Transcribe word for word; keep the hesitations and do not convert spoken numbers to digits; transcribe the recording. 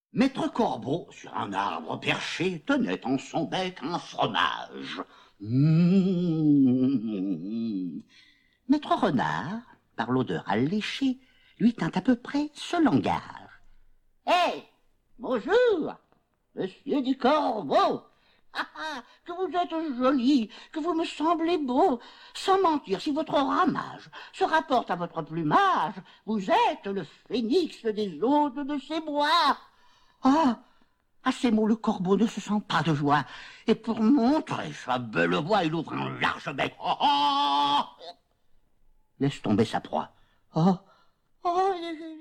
Maître Corbeau, sur un arbre perché, tenait en son bec un fromage. Mmh. Maître Renard, par l'odeur alléchée, lui tint à peu près ce langage. « Hé, bonjour, monsieur du Corbeau. Ah, ah, que vous êtes joli, que vous me semblez beau. Sans mentir, si votre ramage se rapporte à votre plumage, vous êtes le phénix des hôtes de ces bois. » Ah, à ces mots, le corbeau ne se sent pas de joie, et pour montrer sa belle voix, il ouvre un large bec. Oh, oh, laisse tomber sa proie. Oh, oh,